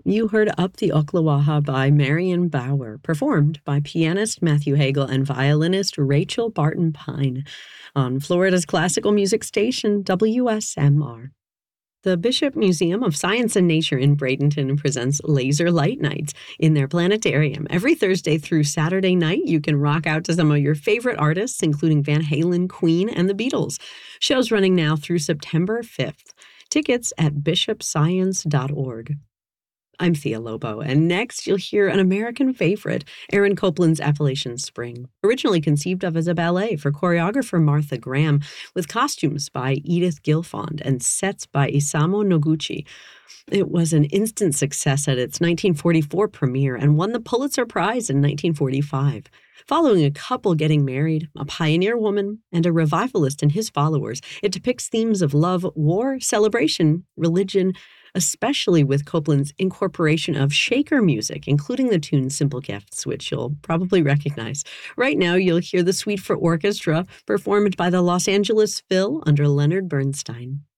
You heard Up the Oklawaha by Marion Bauer, performed by pianist Matthew Hagel and violinist Rachel Barton Pine on Florida's classical music station, WSMR. The Bishop Museum of Science and Nature in Bradenton presents Laser Light Nights in their planetarium. Every Thursday through Saturday night, you can rock out to some of your favorite artists, including Van Halen, Queen, and the Beatles. Show's running now through September 5th. Tickets at bishopscience.org. I'm Thea Lobo, and next you'll hear an American favorite, Aaron Copland's Appalachian Spring, originally conceived of as a ballet for choreographer Martha Graham, with costumes by Edith Gilfond and sets by Isamu Noguchi. It was an instant success at its 1944 premiere and won the Pulitzer Prize in 1945. Following a couple getting married, a pioneer woman, and a revivalist and his followers, it depicts themes of love, war, celebration, religion, especially with Copland's incorporation of shaker music, including the tune Simple Gifts, which you'll probably recognize. Right now, you'll hear the Suite for Orchestra, performed by the Los Angeles Phil under Leonard Bernstein.